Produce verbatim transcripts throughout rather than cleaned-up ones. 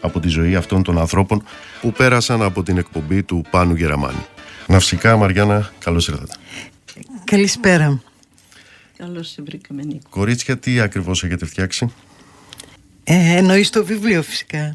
από τη ζωή αυτών των ανθρώπων που πέρασαν από την εκπομπή του Πάνου Γεραμάνη. Ναυσικά, Μαριάννα, καλώς ήρθατε. Καλησπέρα. Καλώς σε βρήκαμε, Νίκο. Κορίτσια, τι ακριβώς έχετε φτιάξει? Ε, εννοείς το βιβλίο, φυσικά.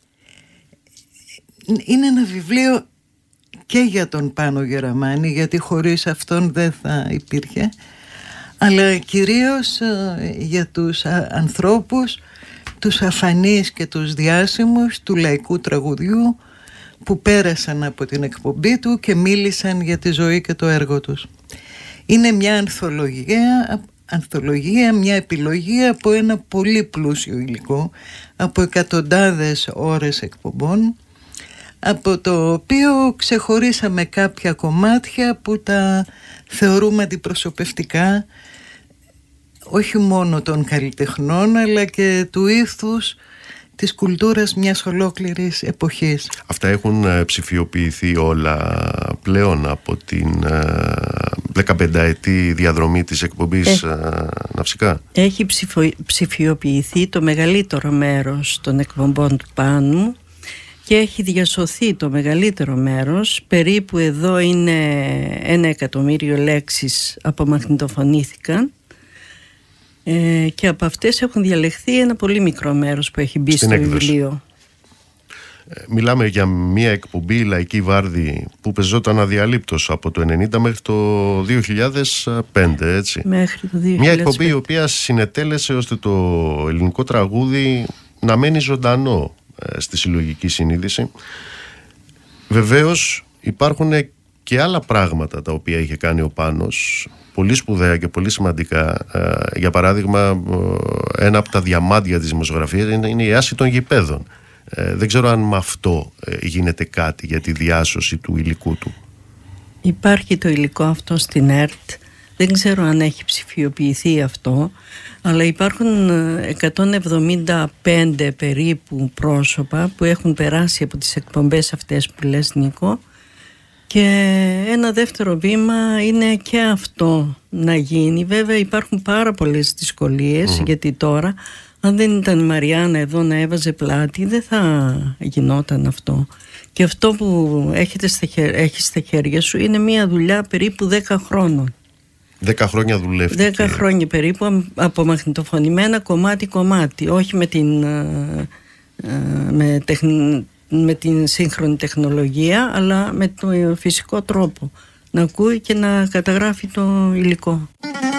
Είναι ένα βιβλίο και για τον Πάνο Γεραμάνη, γιατί χωρίς αυτόν δεν θα υπήρχε, αλλά κυρίως για τους ανθρώπους, τους αφανείς και τους διάσημους του λαϊκού τραγουδιού που πέρασαν από την εκπομπή του και μίλησαν για τη ζωή και το έργο τους. Είναι μια ανθολογία, ανθολογία, μια επιλογή από ένα πολύ πλούσιο υλικό, από εκατοντάδες ώρες εκπομπών, από το οποίο ξεχωρίσαμε κάποια κομμάτια που τα θεωρούμε αντιπροσωπευτικά, όχι μόνο των καλλιτεχνών αλλά και του ήθους της κουλτούρας μιας ολόκληρης εποχής. Αυτά έχουν ψηφιοποιηθεί όλα πλέον από την δεκαπενταετή διαδρομή της εκπομπής ε, Ναυσικά? Έχει ψηφο, ψηφιοποιηθεί το μεγαλύτερο μέρος των εκπομπών του Πάνου και έχει διασωθεί το μεγαλύτερο μέρος. Περίπου εδώ είναι ένα εκατομμύριο λέξεις απομαγνητοφωνήθηκαν. Ε, και από αυτές έχουν διαλεχθεί ένα πολύ μικρό μέρος που έχει μπει στην στο έκδοση. Βιβλίο. Ε, μιλάμε για μια εκπομπή Λαϊκή Βάρδη που πεζόταν αδιαλείπτως από το ενενήντα μέχρι το δύο χιλιάδες πέντε, έτσι. Μέχρι το δύο χιλιάδες πέντε. Μια εκπομπή η οποία συνετέλεσε ώστε το ελληνικό τραγούδι να μένει ζωντανό ε, στη συλλογική συνείδηση. Βεβαίως υπάρχουν και άλλα πράγματα τα οποία είχε κάνει ο Πάνος, πολύ σπουδαία και πολύ σημαντικά. Για παράδειγμα, ένα από τα διαμάντια της δημοσιογραφίας είναι η άση των γηπέδων. Δεν ξέρω αν με αυτό γίνεται κάτι για τη διάσωση του υλικού του. Υπάρχει το υλικό αυτό στην ΕΡΤ. Δεν ξέρω αν έχει ψηφιοποιηθεί αυτό, αλλά υπάρχουν εκατόν εβδομήντα πέντε περίπου πρόσωπα που έχουν περάσει από τις εκπομπές αυτές που λες, Νίκο. Και ένα δεύτερο βήμα είναι και αυτό να γίνει. Βέβαια υπάρχουν πάρα πολλές δυσκολίες, mm. γιατί τώρα αν δεν ήταν η Μαριάννα εδώ να έβαζε πλάτη δεν θα γινόταν αυτό. Και αυτό που έχετε στα χέρια, έχεις στα χέρια σου είναι μια δουλειά περίπου δέκα χρόνων. Δέκα χρόνια δουλεύτηκε. Δέκα χρόνια περίπου, απομαγνητοφωνημένα κομμάτι-κομμάτι, όχι με την... με τεχνη, με την σύγχρονη τεχνολογία, αλλά με το φυσικό τρόπο να ακούει και να καταγράφει το υλικό.